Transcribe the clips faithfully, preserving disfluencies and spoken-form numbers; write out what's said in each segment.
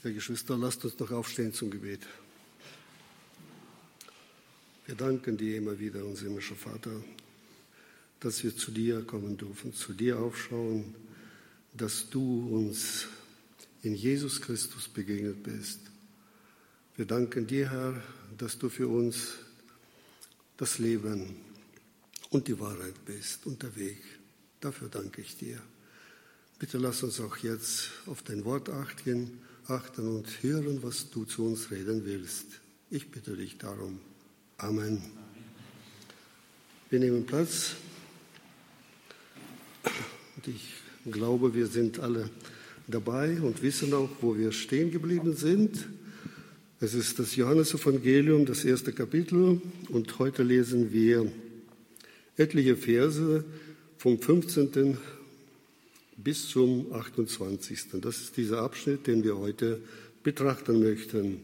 Ja, Geschwister, lasst uns noch aufstehen zum Gebet. Wir danken dir immer wieder, unser himmlischer Vater, dass wir zu dir kommen dürfen, zu dir aufschauen, dass du uns in Jesus Christus begegnet bist. Wir danken dir, Herr, dass du für uns das Leben und die Wahrheit bist und der Weg. Dafür danke ich dir. Bitte lass uns auch jetzt auf dein Wort achten, achten und hören, was du zu uns reden willst. Ich bitte dich darum. Amen. Wir nehmen Platz. Und ich glaube, wir sind alle dabei und wissen auch, wo wir stehen geblieben sind. Es ist das Johannesevangelium, das erste Kapitel. Und heute lesen wir etliche Verse vom fünfzehnten bis zum achtundzwanzigsten Das ist dieser Abschnitt, den wir heute betrachten möchten.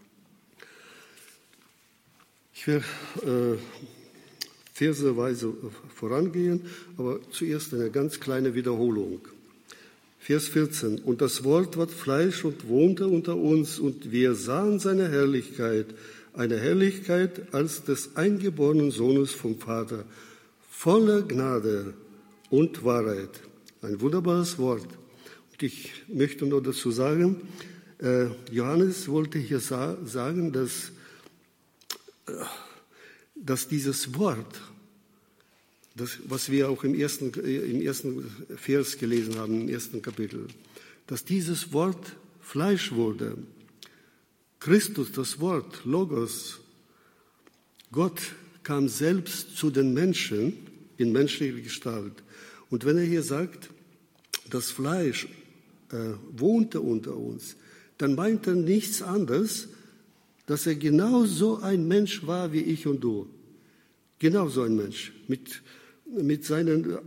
Ich werde äh, verseweise vorangehen, aber zuerst eine ganz kleine Wiederholung. Vers vierzehn. Und das Wort ward Fleisch und wohnte unter uns, und wir sahen seine Herrlichkeit, eine Herrlichkeit als des eingeborenen Sohnes vom Vater, voller Gnade und Wahrheit. Ein wunderbares Wort. Und ich möchte nur dazu sagen, äh, Johannes wollte hier sa- sagen, dass, äh, dass dieses Wort, das, was wir auch im ersten, äh, im ersten Vers gelesen haben, im ersten Kapitel, dass dieses Wort Fleisch wurde. Christus, das Wort, Logos, Gott kam selbst zu den Menschen in menschlicher Gestalt. Und wenn er hier sagt, das Fleisch äh, wohnte unter uns, dann meint er nichts anderes, dass er genauso ein Mensch war wie ich und du. Genauso ein Mensch, mit, mit seinen äh,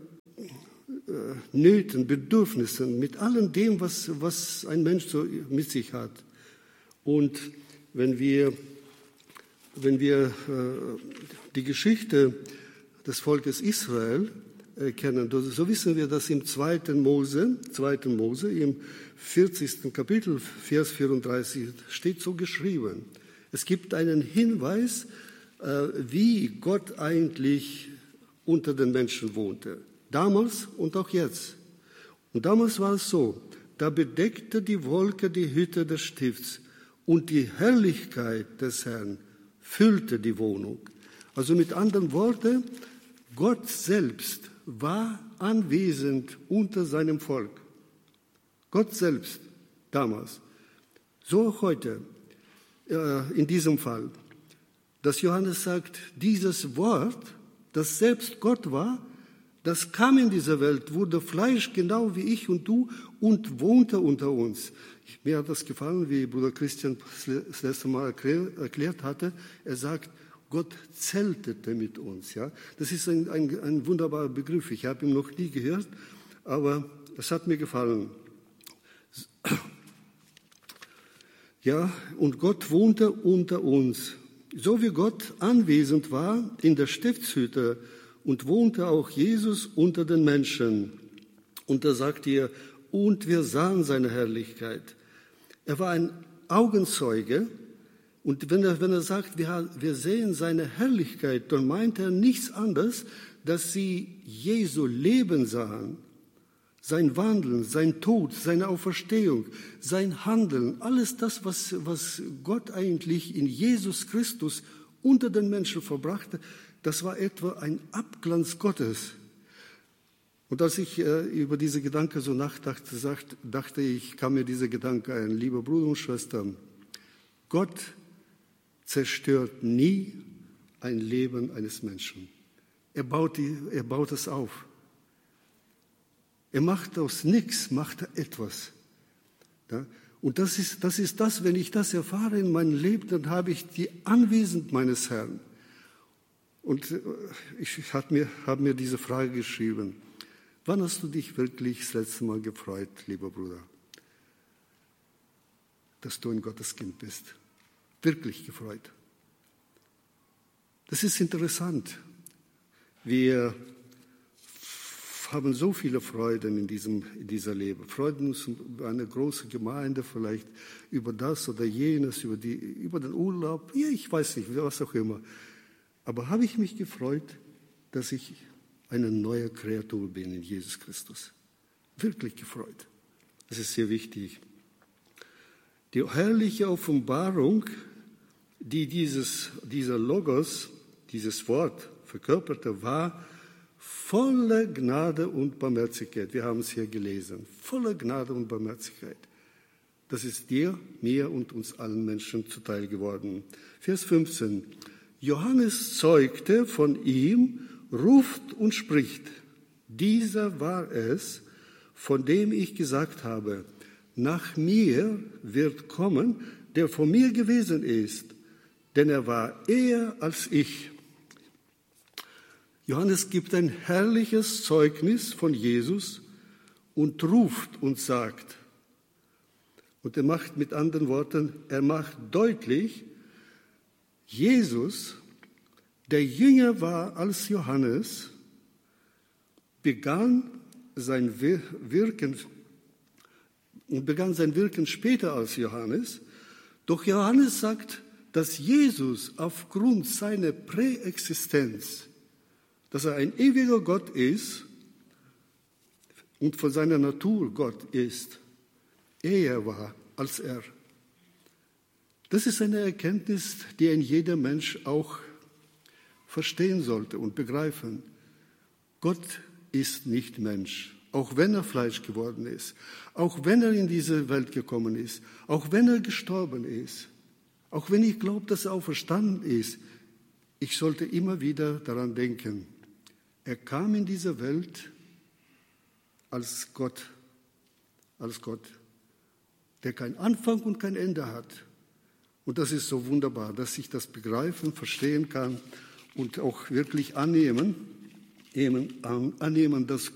Nöten, Bedürfnissen, mit allem dem, was, was ein Mensch so mit sich hat. Und wenn wir, wenn wir äh, die Geschichte des Volkes Israel kennen. So wissen wir, dass im zweiten Mose, zweiten Mose, im vierzigsten Kapitel, Vers vierunddreißig, steht so geschrieben. Es gibt einen Hinweis, wie Gott eigentlich unter den Menschen wohnte. Damals und auch jetzt. Und damals war es so, da bedeckte die Wolke die Hütte des Stifts und die Herrlichkeit des Herrn füllte die Wohnung. Also mit anderen Worten, Gott selbst war anwesend unter seinem Volk. Gott selbst damals. So auch heute, äh, in diesem Fall. Dass Johannes sagt, dieses Wort, das selbst Gott war, das kam in diese Welt, wurde Fleisch, genau wie ich und du, und wohnte unter uns. Mir hat das gefallen, wie Bruder Christian das letzte Mal erklärt hatte. Er sagt, Gott zeltete mit uns. Ja? Das ist ein, ein, ein wunderbarer Begriff. Ich habe ihn noch nie gehört, aber es hat mir gefallen. Ja, und Gott wohnte unter uns. So wie Gott anwesend war in der Stiftshütte und wohnte auch Jesus unter den Menschen. Und da sagt ihr, und wir sahen seine Herrlichkeit. Er war ein Augenzeuge. Und wenn er, wenn er sagt, wir, wir sehen seine Herrlichkeit, dann meint er nichts anderes, dass sie Jesu Leben sahen, sein Wandeln, sein Tod, seine Auferstehung, sein Handeln, alles das, was, was Gott eigentlich in Jesus Christus unter den Menschen verbrachte, das war etwa ein Abglanz Gottes. Und als ich äh, über diese Gedanken so nachdachte, sagt, dachte ich, kam mir dieser Gedanke ein, liebe Brüder und Schwestern, Gott zerstört nie ein Leben eines Menschen. Er baut, die, er baut es auf. Er macht aus nichts, macht er etwas. Ja? Und das ist, das ist das, wenn ich das erfahre in meinem Leben, dann habe ich die Anwesenheit meines Herrn. Und ich habe mir, hab mir diese Frage geschrieben. Wann hast du dich wirklich das letzte Mal gefreut, lieber Bruder, dass du ein Gotteskind bist? Wirklich gefreut. Das ist interessant. Wir haben so viele Freuden in, diesem, in dieser Leben. Freuden über eine große Gemeinde, vielleicht über das oder jenes, über, die, über den Urlaub, ja, ich weiß nicht, was auch immer. Aber habe ich mich gefreut, dass ich eine neue Kreatur bin in Jesus Christus. Wirklich gefreut. Das ist sehr wichtig. Die herrliche Offenbarung, die dieses, dieser Logos, dieses Wort verkörperte, war voller Gnade und Barmherzigkeit. Wir haben es hier gelesen. Voller Gnade und Barmherzigkeit. Das ist dir, mir und uns allen Menschen zuteil geworden. Vers fünfzehn. Johannes zeugte von ihm, ruft und spricht. Dieser war es, von dem ich gesagt habe, nach mir wird kommen, der vor mir gewesen ist, denn er war eher als ich. Johannes gibt ein herrliches Zeugnis von Jesus und ruft und sagt, und er macht mit anderen Worten, er macht deutlich, Jesus, der jünger war als Johannes, begann sein Wirken und begann sein Wirken später als Johannes. Doch Johannes sagt, dass Jesus aufgrund seiner Präexistenz, dass er ein ewiger Gott ist und von seiner Natur Gott ist, eher war als er. Das ist eine Erkenntnis, die ein jeder Mensch auch verstehen sollte und begreifen. Gott ist nicht Mensch, auch wenn er Fleisch geworden ist, auch wenn er in diese Welt gekommen ist, auch wenn er gestorben ist, auch wenn ich glaube, dass er auferstanden ist. Ich sollte immer wieder daran denken, er kam in diese Welt als Gott, als Gott, der kein Anfang und kein Ende hat. Und das ist so wunderbar, dass ich das begreifen, verstehen kann und auch wirklich annehmen, annehmen, dass